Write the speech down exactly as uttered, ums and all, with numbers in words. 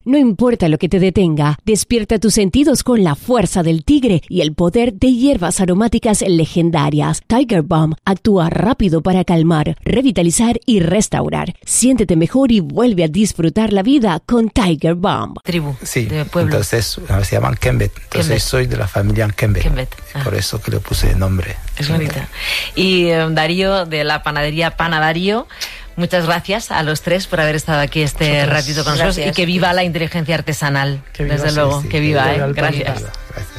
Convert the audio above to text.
No importa lo que te detenga, despierta tus sentidos con la fuerza del tigre y el poder de hierbas aromáticas legendarias. Tiger Balm actúa rápido para calmar, revitalizar y restaurar. Siéntete mejor y vuelve a disfrutar la vida con Tiger Balm. Tribu, sí, de pueblo. Entonces se llaman Kembet. Entonces Kembet. soy de la familia Kembet. Kembet, ah. Por eso que le puse el nombre. Es bonita. Y eh, Darío, de la panadería Pana Darío, muchas gracias a los tres por haber estado aquí este Nosotros. ratito con nosotros. Gracias. Y que viva la inteligencia artesanal. Que viva, Desde sí, luego, sí, que viva, que ¿eh? viva el Gracias. país. Gracias.